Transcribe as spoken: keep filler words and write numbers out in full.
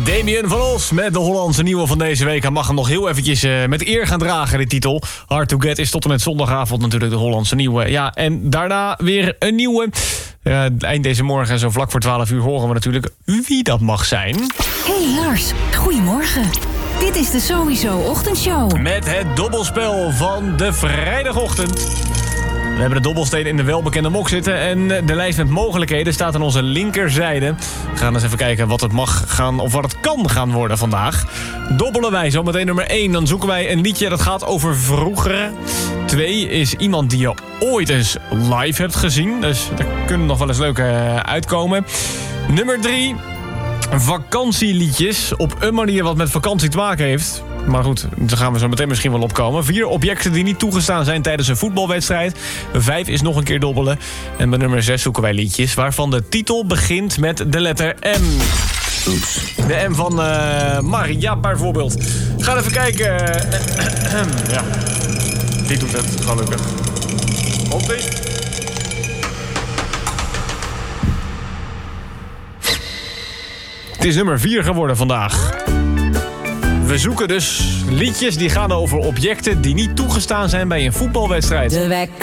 Damien van Os met de Hollandse nieuwe van deze week. Hij mag hem nog heel eventjes uh, met eer gaan dragen, de titel. Hard to Get is tot en met zondagavond natuurlijk de Hollandse nieuwe. Ja, en daarna weer een nieuwe. Uh, eind deze morgen, zo vlak voor twaalf uur, horen we natuurlijk wie dat mag zijn. Hey Lars, goedemorgen. Dit is de Sowieso Ochtendshow. Met het dobbelspel van de vrijdagochtend. We hebben de dobbelsteen in de welbekende mok zitten. En de lijst met mogelijkheden staat aan onze linkerzijde. We gaan eens even kijken wat het mag gaan, of wat het kan gaan worden vandaag. Dobbelen wij zometeen nummer één. Dan zoeken wij een liedje dat gaat over vroeger. twee is iemand die je ooit eens live hebt gezien. Dus daar kunnen nog wel eens leuke uitkomen. Nummer drie. Vakantieliedjes. Op een manier wat met vakantie te maken heeft. Maar goed, daar gaan we zo meteen misschien wel opkomen. Vier objecten die niet toegestaan zijn tijdens een voetbalwedstrijd. Vijf is nog een keer dobbelen. En bij nummer zes zoeken wij liedjes waarvan de titel begint met de letter M. Oeps. De M van uh, Maria bijvoorbeeld. Ga even kijken. Ja, die doet het gelukkig. Komt-ie. Het is nummer vier geworden vandaag. We zoeken dus liedjes die gaan over objecten die niet toegestaan zijn bij een voetbalwedstrijd. De wekker